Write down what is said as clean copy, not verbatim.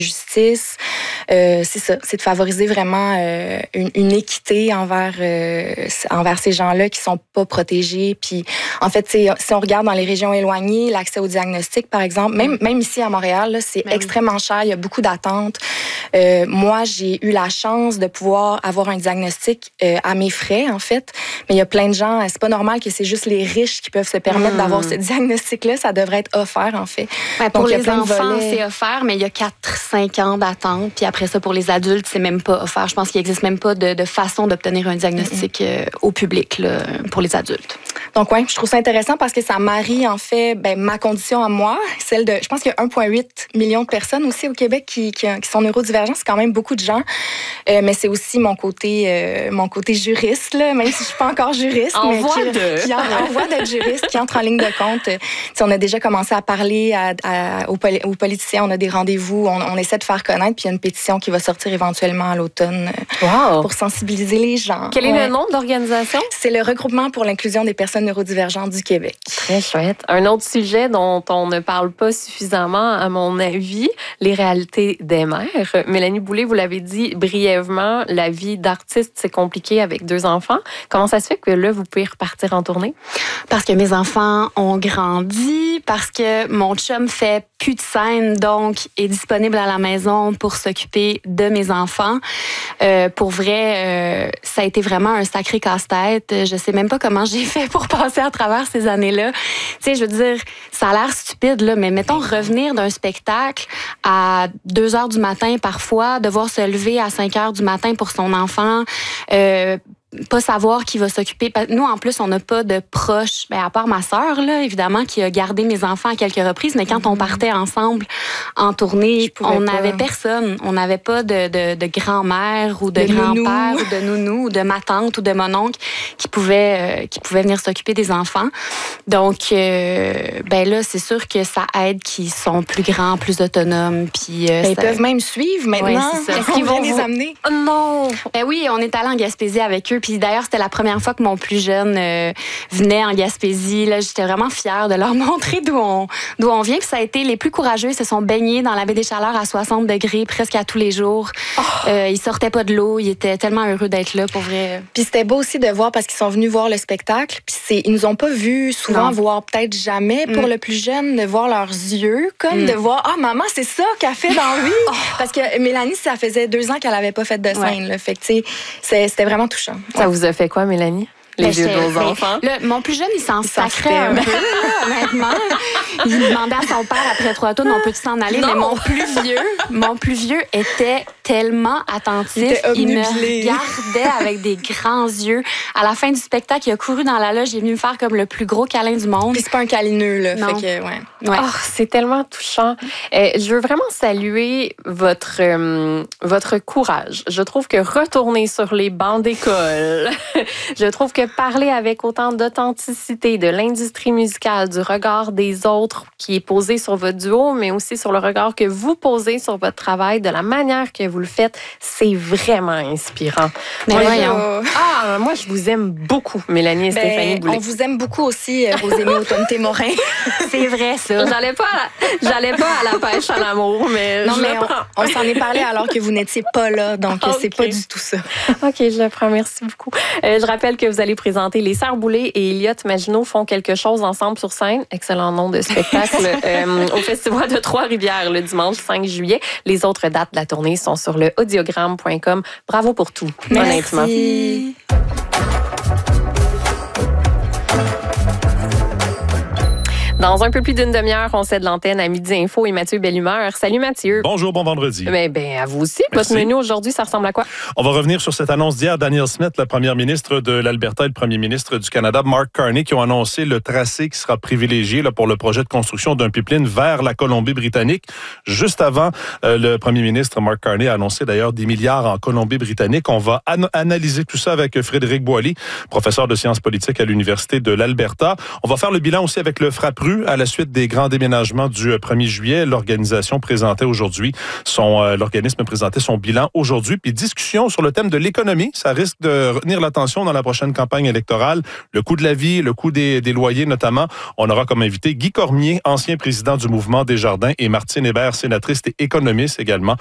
justice. C'est ça, c'est de favoriser vraiment une équité envers ces gens-là qui sont pas protégés. Puis, en fait, si on regarde dans les régions éloignées, l'accès au diagnostic, par exemple, même ici à Montréal, là, c'est extrêmement cher. Il y a beaucoup d'attentes. Moi, j'ai eu la chance de pouvoir avoir un diagnostic à mes frais, en fait. Mais il y a plein de gens, c'est pas normal que c'est juste les riches qui peuvent se permettre d'avoir ce diagnostic-là. Ça devrait être offert, en fait. Ouais, pour les enfants, c'est offert, mais il y a 4-5 ans d'attente. Puis après ça, pour les adultes, c'est même pas offert. Je pense qu'il n'existe même pas de façon d'obtenir un diagnostic au public là, pour les adultes. Donc, oui, je trouve ça intéressant parce que ça marie, en fait, ma condition à moi, celle de... Je pense qu'il y a 1,8 million de personnes aussi au Québec qui sont neurodivergents. C'est quand même beaucoup de gens. Mais c'est aussi mon côté juriste, là, même si je suis pas encore juriste. En voie d'être juriste, qui entre en ligne de compte. On a déjà commencé à parler aux politiciens. On a des rendez-vous. On essaie de faire connaître. Puis il y a une pétition qui va sortir éventuellement à l'automne pour sensibiliser les gens. Quel est le nom de l'organisation? C'est le Regroupement pour l'inclusion des personnes neurodivergentes du Québec. Très chouette. Un autre sujet dont on ne parle pas suffisamment, à mon avis, les réalités des mères. Mélanie Boulay, vous l'avez dit brièvement, la vie d'artiste, c'est compliqué avec 2 enfants. Comment ça se fait que là, vous pouvez repartir en tournée? Parce que mes enfants ont grandi, parce que mon chum fait plus de scène, donc est disponible à la maison pour s'occuper de mes enfants. Pour vrai, ça a été vraiment un sacré casse-tête. Je sais même pas comment j'ai fait pour passer à travers ces années-là. Tu sais, je veux dire, ça a l'air stupide, là, mais mettons revenir d'un spectacle à 2 heures du matin parfois, devoir se lever à 5 heures du matin pour son enfant, pas savoir qui va s'occuper. Nous, en plus, on n'a pas de proches, à part ma sœur, là, évidemment, qui a gardé mes enfants à quelques reprises, mais quand on partait ensemble en tournée, on n'avait personne. On n'avait pas de grand-mère ou de grand-père ou de nounou ou de ma tante ou de mon oncle qui pouvait venir s'occuper des enfants. Donc, là, c'est sûr que ça aide qu'ils sont plus grands, plus autonomes. Puis, ils peuvent même suivre maintenant. Oui, c'est ça. Est-ce qu'ils vont les amener? Oh non! Oui, on est allé en Gaspésie avec eux. Puis d'ailleurs, c'était la première fois que mon plus jeune venait en Gaspésie. Là, j'étais vraiment fière de leur montrer d'où on vient. Puis ça a été les plus courageux. Ils se sont baignés dans la baie des Chaleurs à 60 degrés presque à tous les jours. Ils sortaient pas de l'eau. Ils étaient tellement heureux d'être là, pour vrai. Puis c'était beau aussi de voir parce qu'ils sont venus voir le spectacle. Puis ils nous ont pas vus souvent, voire peut-être jamais. Pour le plus jeune, de voir leurs yeux, comme de voir, maman, c'est ça qu'elle fait dans lui. Parce que Mélanie, ça faisait 2 ans qu'elle avait pas fait de scène. Là. Fait que, tu sais, c'était vraiment touchant. Ça vous a fait quoi, Mélanie? Les yeux de vos enfants? Mon plus jeune, il s'en sacrait un peu, honnêtement. Il demandait à son père après 3 tours, on peut s'en aller? Non. Mais mon plus vieux était tellement attentif. Il me regardait avec des grands yeux. À la fin du spectacle, il a couru dans la loge, il est venu me faire comme le plus gros câlin du monde. Puis c'est pas un câlineux, là. Non. Fait que, ouais. C'est tellement touchant. Je veux vraiment saluer votre courage. Je trouve que retourner sur les bancs d'école, je trouve que parler avec autant d'authenticité de l'industrie musicale, du regard des autres qui est posé sur votre duo, mais aussi sur le regard que vous posez sur votre travail, de la manière que vous le faites, c'est vraiment inspirant. Mais moi, je vous aime beaucoup, Mélanie et Stéphanie Boulay. On vous aime beaucoup aussi, Rosémie Automne-Témorin. C'est vrai, ça. J'allais pas à la pêche à l'amour, mais non, mais on s'en est parlé alors que vous n'étiez pas là, donc c'est pas du tout ça. OK, je le prends. Merci beaucoup. Je rappelle que vous allez présenter Les Sœurs Boulay et Elliott Maginot font quelque chose ensemble sur scène. Excellent nom de spectacle. Au Festival de Trois-Rivières le dimanche 5 juillet. Les autres dates de la tournée sont sur le audiogramme.com. Bravo pour tout, honnêtement. Merci. Dans un peu plus d'une demi-heure, on cède l'antenne à Midi Info et Mathieu Bellumeur. Salut Mathieu. Bonjour, bon vendredi. À vous aussi. Merci. Votre menu aujourd'hui, ça ressemble à quoi? On va revenir sur cette annonce d'hier. Danielle Smith, la première ministre de l'Alberta et le premier ministre du Canada, Mark Carney, qui ont annoncé le tracé qui sera privilégié pour le projet de construction d'un pipeline vers la Colombie-Britannique. Juste avant, le premier ministre Mark Carney a annoncé d'ailleurs des milliards en Colombie-Britannique. On va analyser tout ça avec Frédéric Boily, professeur de sciences politiques à l'Université de l'Alberta. On va faire le bilan aussi avec le Frappru rue à la suite des grands déménagements du 1er juillet. L'organisme présentait son bilan aujourd'hui. Puis discussion sur le thème de l'économie. Ça risque de retenir l'attention dans la prochaine campagne électorale. Le coût de la vie, le coût des loyers notamment. On aura comme invité Guy Cormier, ancien président du Mouvement Desjardins, et Martine Hébert, sénatrice et économiste également.